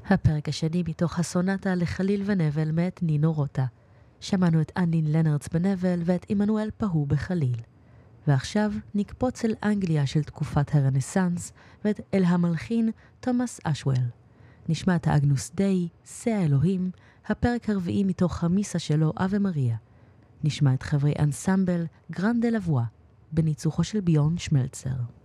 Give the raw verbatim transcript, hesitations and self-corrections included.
הפרק השני מתוך הסונטה לחליל ונבל מאת נינו רוטה. שמענו את אנלין לנרדס בנבל ואת עמנואל פהו בחליל. ועכשיו נקפוץ אל אנגליה של תקופת הרנסנס ואת אל המלחין תומאס אשוול. נשמע את האגנוס דיי, שא האלוהים, הפרק הרביעי מתוך המיסה שלו אבה מריה. נשמע את חברי אנסמבל גרנד דה לבואה, בניצוחו של ביורן שמלצר.